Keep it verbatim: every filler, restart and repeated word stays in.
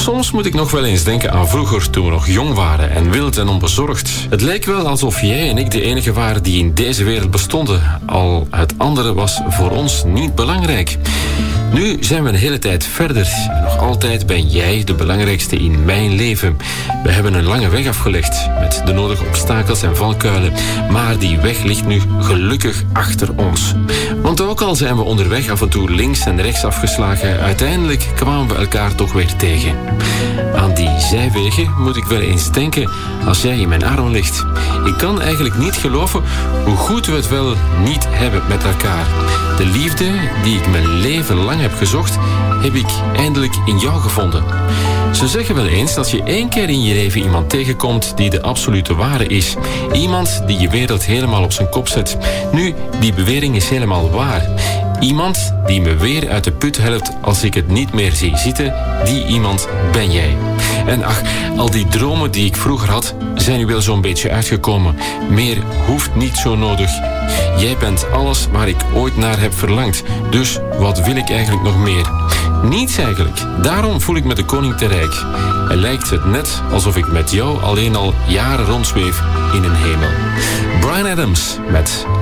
Soms moet ik nog wel eens denken aan vroeger, toen we nog jong waren en wild en onbezorgd. Het leek wel alsof jij en ik de enige waren die in deze wereld bestonden, al het andere was voor ons niet belangrijk. Nu zijn we een hele tijd verder en nog altijd ben jij de belangrijkste in mijn leven. We hebben een lange weg afgelegd met de nodige obstakels en valkuilen, maar die weg ligt nu gelukkig achter ons. Want ook al zijn we onderweg af en toe links en rechts afgeslagen, uiteindelijk kwamen we elkaar toch weer tegen. Aan die zijwegen moet ik wel eens denken als jij in mijn arm ligt. Ik kan eigenlijk niet geloven hoe goed we het wel niet hebben met elkaar. De liefde die ik mijn leven lang heb gezocht, heb ik eindelijk in jou gevonden. Ze zeggen wel eens dat je één keer in je leven iemand tegenkomt die de absolute ware is. Iemand die je wereld helemaal op zijn kop zet. Nu, die bewering is helemaal waar. Iemand die me weer uit de put helpt als ik het niet meer zie zitten, die iemand ben jij. En ach, al die dromen die ik vroeger had, zijn nu wel zo'n beetje uitgekomen. Meer hoeft niet zo nodig. Jij bent alles waar ik ooit naar heb verlangd. Dus wat wil ik eigenlijk nog meer? Niets eigenlijk. Daarom voel ik me de koning te rijk. En lijkt het net alsof ik met jou alleen al jaren rondzweef in een hemel. Bryan Adams met